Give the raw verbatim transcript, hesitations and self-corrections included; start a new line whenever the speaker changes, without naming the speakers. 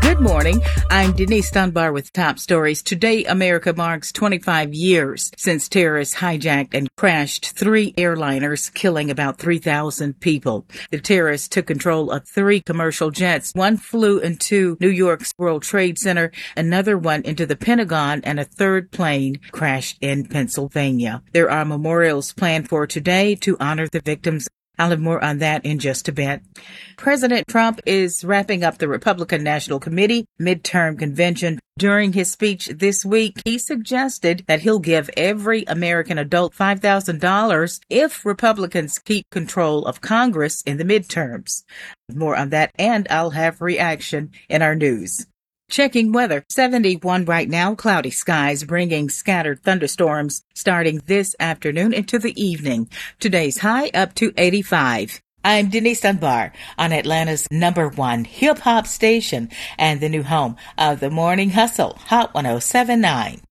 Good morning. I'm Denise Dunbar with top stories. Today, America marks twenty-five years since terrorists hijacked and crashed three airliners, killing about three thousand people. The terrorists took control of three commercial jets. One flew into New York's World Trade Center, another one into the Pentagon, and a third plane crashed in Pennsylvania. There are memorials planned for today to honor the victims. I'll have more on that in just a bit. President Trump is wrapping up the Republican National Committee midterm convention. During his speech this week, he suggested that he'll give every American adult five thousand dollars if Republicans keep control of Congress in the midterms. More on that, and I'll have reaction in our news. Checking weather. seventy-one right now, cloudy skies bringing scattered thunderstorms starting this afternoon into the evening. Today's high up to eighty-five. I'm Denise Dunbar on Atlanta's number one hip-hop station and the new home of the Morning Hustle, Hot one oh seven point nine.